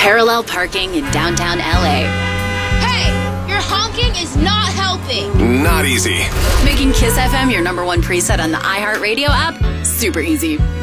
parallel parking in downtown LA. Hey, your honking is not helping. Not easy. Making Kiss FM your number one preset on the iHeartRadio app? Super easy.